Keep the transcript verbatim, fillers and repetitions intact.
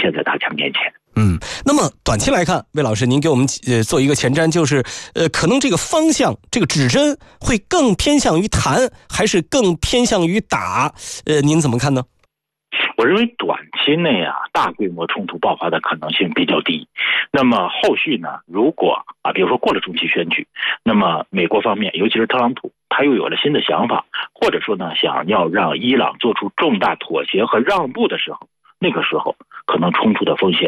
现在大家面前。 嗯，那么短期来看，魏老师您给我们呃做一个前瞻，就是呃可能这个方向这个指针会更偏向于谈还是更偏向于打，呃您怎么看呢？ 我认为短期内啊，大规模冲突爆发的可能性比较低。那么后续呢，如果啊，比如说过了中期选举，那么美国方面，尤其是特朗普，他又有了新的想法，或者说呢，想要让伊朗做出重大妥协和让步的时候，那个时候可能冲突的风险